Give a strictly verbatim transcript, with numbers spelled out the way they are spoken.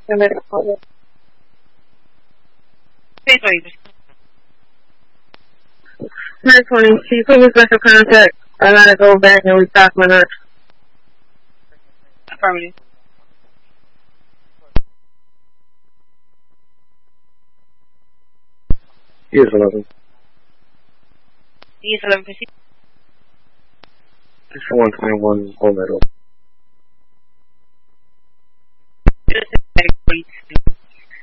nine twenty, can you put me special contact? I gotta go back and restock my lunch. Affirmative. Yes, eleven. Yes, eleven fifty. It's one twenty-one, hold that up.